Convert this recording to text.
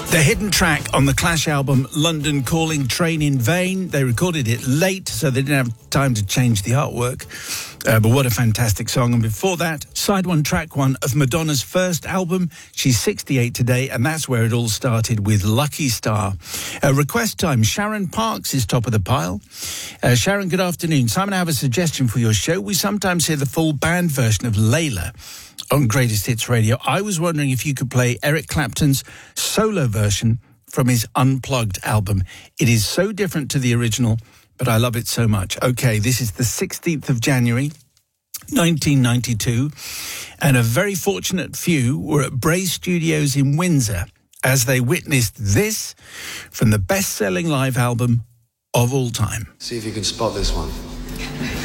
The hidden track on the Clash album, London Calling, Train in Vain. They recorded it late, so they didn't have time to change the artwork. But what a fantastic song. And before that, side one, track one of Madonna's first album. She's 68 today, and that's where it all started with Lucky Star. Request time. Sharon Parks is top of the pile. Sharon, good afternoon. Simon, I have a suggestion for your show. We sometimes hear the full band version of Layla on Greatest Hits Radio. I was wondering if you could play Eric Clapton's solo version from his Unplugged album. It is so different to the original, but I love it so much. Okay, this is the 16th of January, 1992, and a very fortunate few were at Bray Studios in Windsor as they witnessed this from the best-selling live album of all time. See if you can spot this one.